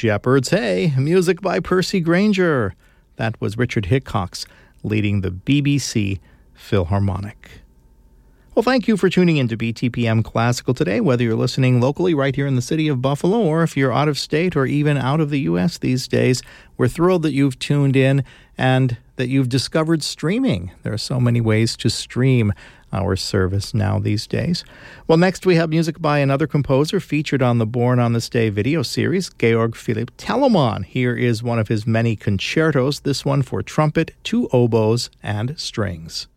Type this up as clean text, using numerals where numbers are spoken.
Shepherd's Hey, music by Percy Grainger. That was Richard Hickox leading the BBC Philharmonic. Well, thank you for tuning in to BTPM Classical today, whether you're listening locally right here in the city of Buffalo or if you're out of state or even out of the U.S. these days. We're thrilled that you've tuned in and that you've discovered streaming. There are so many ways to stream our service now these days. Well, next we have music by another composer featured on the Born on This Day video series, Georg Philipp Telemann. Here is one of his many concertos, this one for trumpet, 2 oboes, and strings.